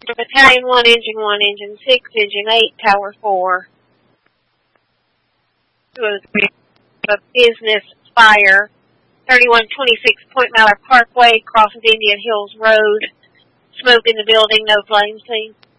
Battalion 1, Engine 6, Engine 8, Tower 4. It was a business fire. 3126 Point Mallard Parkway, crosses Indian Hills Road. Smoke in the building, no flame seen.